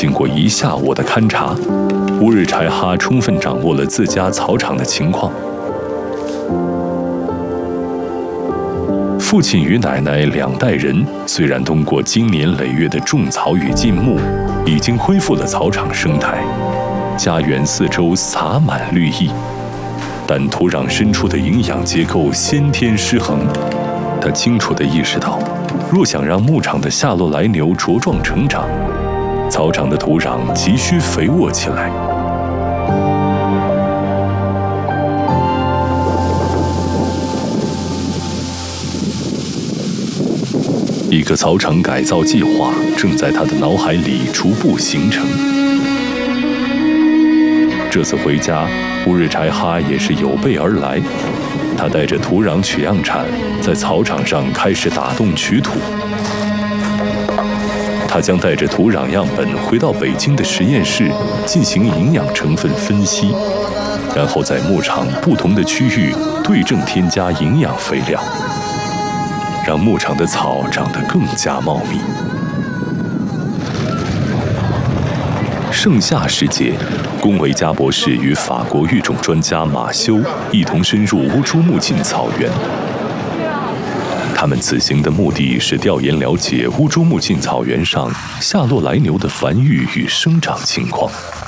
经过1下午的勘察，乌日柴哈充分掌握了自家草场的情况。父亲与奶奶2代人虽然通过经年累月的种草与禁牧，已经恢复了草场生态，家园四周洒满绿意，但土壤深处的营养结构先天失衡。他清楚地意识到，若想让牧场的夏洛来牛茁壮成长，草场的土壤急需肥沃起来。一个草场改造计划正在他的脑海里逐步形成。这次回家，乌日柴哈也是有备而来。他带着土壤取样铲，在草场上开始打洞取土。他将带着土壤样本回到北京的实验室进行营养成分分析，然后在牧场不同的区域对症添加营养肥料，让牧场的草长得更加茂密。盛夏时节，龚维嘉博士与法国育种专家马修一同深入乌珠穆沁草原。他们此行的目的是调研了解乌珠穆沁草原上夏洛来牛的繁育与生长情况。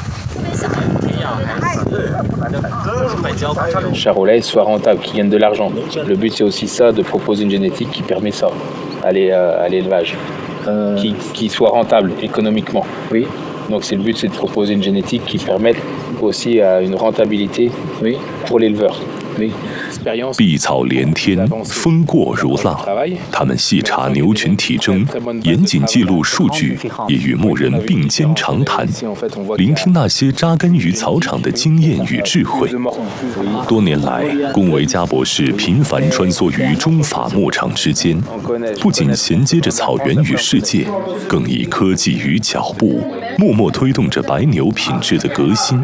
Charolais soit rentable, qui gagne de l'argent. Le but c'est aussi ça, de proposer une génétique qui permet ça à l'élevage, qui soit rentable économiquement. Oui. Donc c'est le but, c'est de proposer une génétique qui permette aussi à une rentabilité, oui, pour l'éleveur. Oui. 碧草连天，风过如浪。他们细查牛群体征，严谨记录数据，也与牧人并肩长谈，聆听那些扎根于草场的经验与智慧。多年来，龚维嘉博士频繁穿梭于中法牧场之间，不仅衔接着草原与世界，更以科技与脚步，默默推动着白牛品质的革新。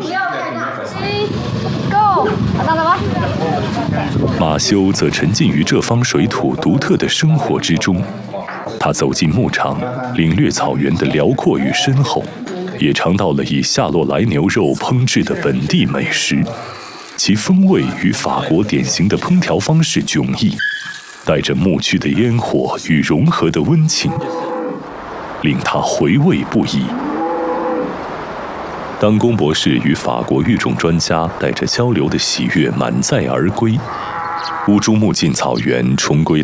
马修则沉浸于这方水土独特的生活之中，他走进牧场，领略草原的辽阔与深厚，也尝到了以夏洛来牛肉烹制的本地美食，其风味与法国典型的烹调方式迥异，带着牧区的烟火与融合的温情，令他回味不已。当龚博士与法国育种专家带着交流的喜悦满载而归，乌珠穆沁草原重归